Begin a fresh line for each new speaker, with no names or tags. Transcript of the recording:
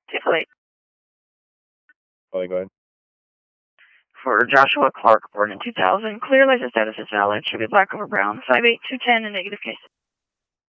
Take
Go ahead.
For Joshua Clark, born in 2000, clear license status is valid. Should be black over brown. 58210 in negative case.